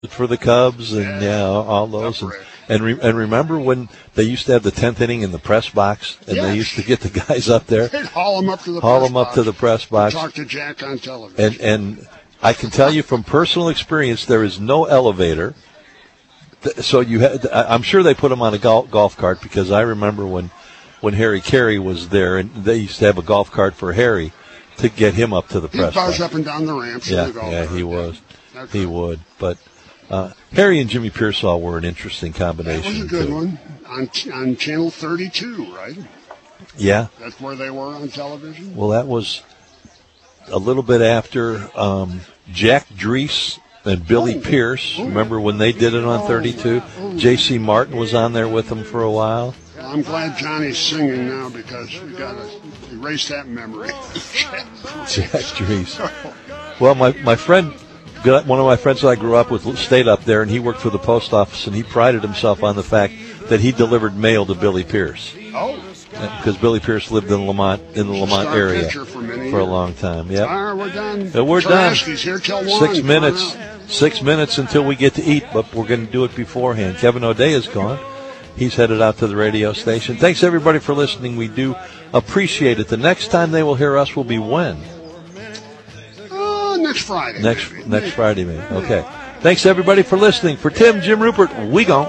for the Cubs and all those. And remember when they used to have the 10th inning in the press box, and they used to get the guys up there, they'd haul them up to the press box, talk to Jack on television. And I can tell you from personal experience, there is no elevator. So I'm sure they put them on a golf cart, because I remember when Harry Carey was there, and they used to have a golf cart for Harry to get him up to the press box. He was up and down the ramps. He was. He would, but. Harry and Jimmy Pearsall were an interesting combination. That was a good one on Channel 32, right? Yeah. That's where they were on television? Well, that was a little bit after Jack Drees and Billy Pierce. Remember when they did it on 32? J.C. Martin was on there with them for a while. Well, I'm glad Johnny's singing now, because we got to erase that memory. Jack Drees. Well, my friend... One of my friends that I grew up with stayed up there, and he worked for the post office, and he prided himself on the fact that he delivered mail to Billy Pierce. Oh. Because Billy Pierce lived in the Lamont area for a long time. Yeah. All right, we're done. We're done. Here till 1. 6 minutes. 6 minutes until we get to eat, but we're going to do it beforehand. Kevin O'Day is gone. He's headed out to the radio station. Thanks, everybody, for listening. We do appreciate it. The next time they will hear us will be when? Next Friday. Next Friday, maybe. Okay. Thanks, everybody, for listening. For Tim, Jim Rupert, we gone.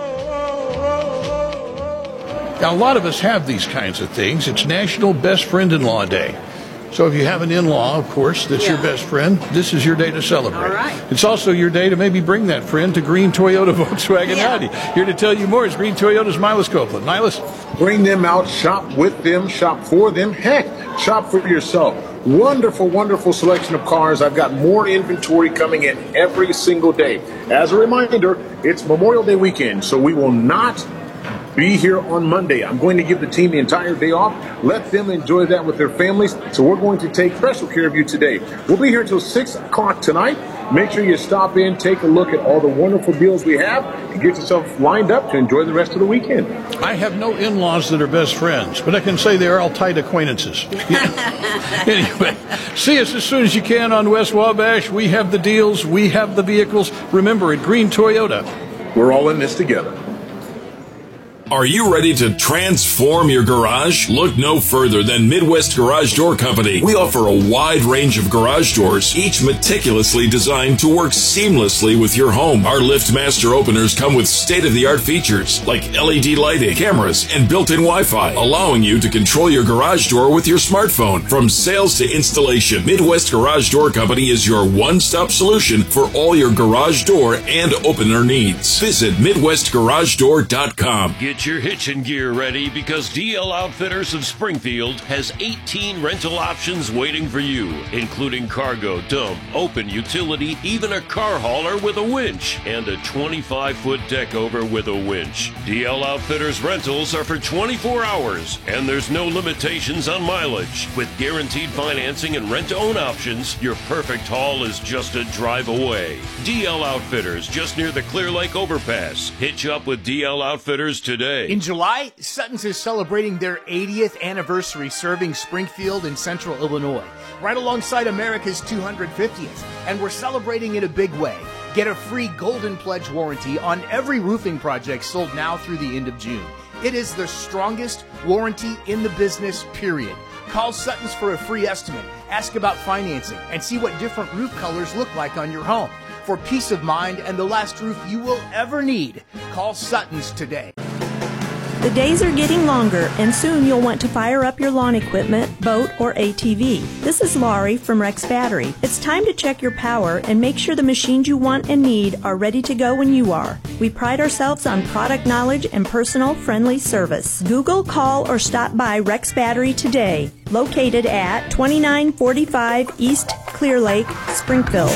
Now, a lot of us have these kinds of things. It's National Best Friend-in-Law Day. So if you have an in-law, of course, that's your best friend, this is your day to celebrate. All right. It's also your day to maybe bring that friend to Green Toyota Volkswagen Audi. Here to tell you more is Green Toyota's Milas Copeland. Milas? Bring them out, shop with them, shop for them. Heck, shop for yourself. Wonderful, wonderful selection of cars. I've got more inventory coming in every single day. As a reminder, it's Memorial Day weekend, so we will not be here on Monday. I'm going to give the team the entire day off. Let them enjoy that with their families. So we're going to take special care of you today. We'll be here till 6 o'clock tonight. Make sure you stop in, take a look at all the wonderful deals we have, and get yourself lined up to enjoy the rest of the weekend. I have no in-laws that are best friends, but I can say they are all tight acquaintances. Anyway, see us as soon as you can on West Wabash. We have the deals. We have the vehicles. Remember, at Green Toyota, we're all in this together. Are you ready to transform your garage? Look no further than Midwest Garage Door Company. We offer a wide range of garage doors, each meticulously designed to work seamlessly with your home. Our LiftMaster openers come with state-of-the-art features like LED lighting, cameras, and built-in Wi-Fi, allowing you to control your garage door with your smartphone. From sales to installation, Midwest Garage Door Company is your one-stop solution for all your garage door and opener needs. Visit MidwestGarageDoor.com. Get your hitching gear ready, because DL Outfitters of Springfield has 18 rental options waiting for you, including cargo, dump, open utility, even a car hauler with a winch, and a 25-foot deck over with a winch. DL Outfitters rentals are for 24 hours, and there's no limitations on mileage. With guaranteed financing and rent-to-own options, your perfect haul is just a drive away. DL Outfitters, just near the Clear Lake Overpass. Hitch up with DL Outfitters today. In July, Sutton's is celebrating their 80th anniversary serving Springfield and Central Illinois, right alongside America's 250th, and we're celebrating in a big way. Get a free Golden Pledge warranty on every roofing project sold now through the end of June. It is the strongest warranty in the business, period. Call Sutton's for a free estimate, ask about financing, and see what different roof colors look like on your home. For peace of mind and the last roof you will ever need, call Sutton's today. The days are getting longer, and soon you'll want to fire up your lawn equipment, boat, or ATV. This is Laurie from Rex Battery. It's time to check your power and make sure the machines you want and need are ready to go when you are. We pride ourselves on product knowledge and personal, friendly service. Google, call, or stop by Rex Battery today. Located at 2945 East Clear Lake, Springfield.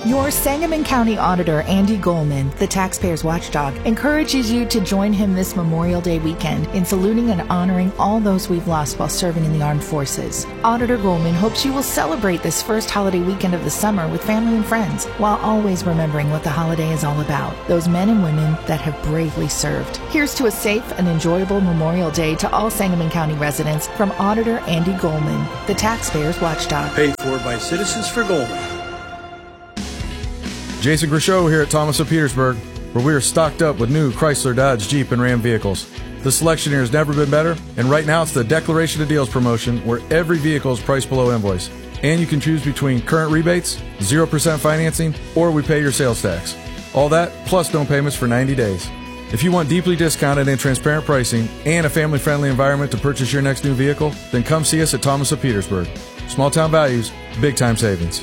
Your Sangamon County Auditor, Andy Goldman, the taxpayer's watchdog, encourages you to join him this Memorial Day weekend in saluting and honoring all those we've lost while serving in the armed forces. Auditor Goldman hopes you will celebrate this first holiday weekend of the summer with family and friends, while always remembering what the holiday is all about, those men and women that have bravely served. Here's to a safe and enjoyable Memorial Day to all Sangamon County residents from Auditor Andy Goldman, the taxpayer's watchdog. Paid for by Citizens for Goldman. Jason Grishow here at Thomas of Petersburg, where we are stocked up with new Chrysler, Dodge, Jeep, and Ram vehicles. The selection here has never been better, and right now it's the Declaration of Deals promotion where every vehicle is priced below invoice. And you can choose between current rebates, 0% financing, or we pay your sales tax. All that, plus no payments for 90 days. If you want deeply discounted and transparent pricing and a family-friendly environment to purchase your next new vehicle, then come see us at Thomas of Petersburg. Small town values, big time savings.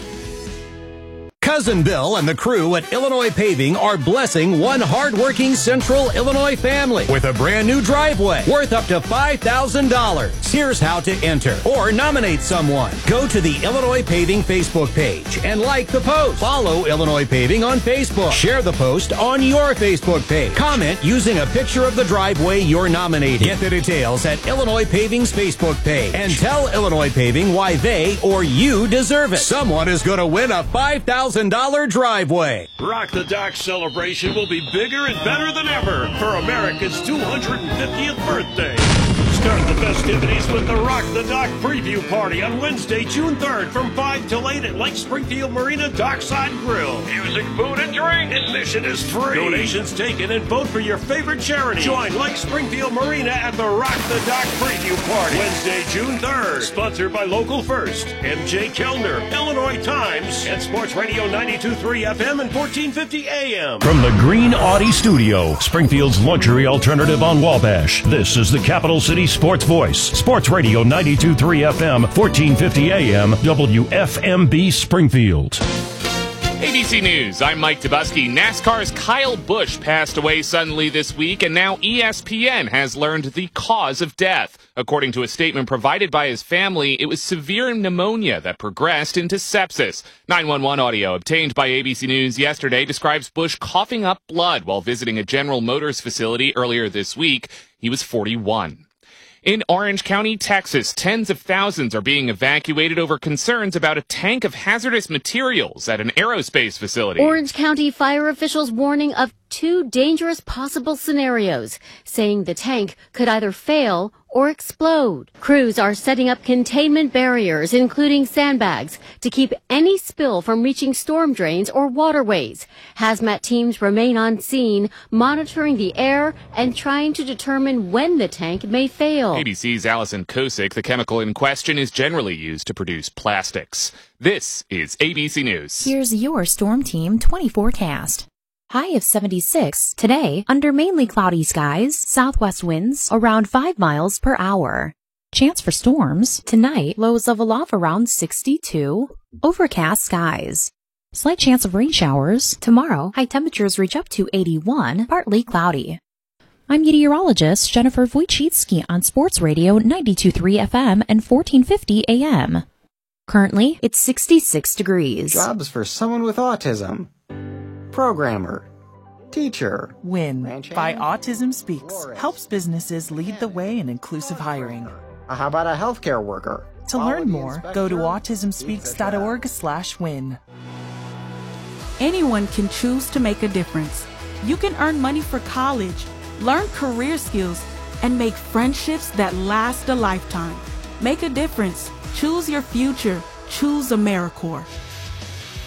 Cousin Bill and the crew at Illinois Paving are blessing one hardworking Central Illinois family with a brand new driveway worth up to $5,000. Here's how to enter or nominate someone. Go to the Illinois Paving Facebook page and like the post. Follow Illinois Paving on Facebook. Share the post on your Facebook page. Comment using a picture of the driveway you're nominating. Get the details at Illinois Paving's Facebook page and tell Illinois Paving why they or you deserve it. Someone is going to win a $5,000 driveway. Rock the Dock celebration will be bigger and better than ever for America's 250th birthday. Start the festivities with the Rock the Dock preview party on Wednesday, June 3rd from 5 till 8 at Lake Springfield Marina Dockside Grill. Music, food, and drink. Admission is free. Donations taken and vote for your favorite charity. Join Lake Springfield Marina at the Rock the Dock preview party Wednesday, June 3rd. Sponsored by Local First, MJ Kellner, Illinois Times, and Sports Radio 92.3 FM and 1450 AM. From the Green Audi Studio, Springfield's luxury alternative on Wabash, this is the Capital City Sports Voice, Sports Radio 92.3 FM, 1450 AM, WFMB Springfield. ABC News, I'm Mike Dubusky. NASCAR's Kyle Busch passed away suddenly this week, and now ESPN has learned the cause of death. According to a statement provided by his family, it was severe pneumonia that progressed into sepsis. 911 audio obtained by ABC News yesterday describes Busch coughing up blood while visiting a General Motors facility earlier this week. He was 41. In Orange County, Texas, tens of thousands are being evacuated over concerns about a tank of hazardous materials at an aerospace facility. Orange County fire officials warning of two dangerous possible scenarios, saying the tank could either fail or explode. Crews are setting up containment barriers, including sandbags, to keep any spill from reaching storm drains or waterways. Hazmat teams remain on scene, monitoring the air and trying to determine when the tank may fail. ABC's Allison Kosick. The chemical in question is generally used to produce plastics. This is ABC News. Here's your Storm Team 20 forecast. High of 76 today, under mainly cloudy skies, southwest winds around 5 miles per hour. Chance for storms tonight, lows level off around 62, overcast skies. Slight chance of rain showers tomorrow, high temperatures reach up to 81, partly cloudy. I'm meteorologist Jennifer Wojcicki on Sports Radio 92.3 FM and 1450 AM. Currently, it's 66 degrees. Jobs for someone with autism. Programmer, teacher. WIN by Autism Speaks helps businesses lead the way in inclusive hiring. How about a healthcare worker? To learn more, go to autismspeaks.org/win. Anyone can choose to make a difference. You can earn money for college, learn career skills, and make friendships that last a lifetime. Make a difference. Choose your future. Choose AmeriCorps.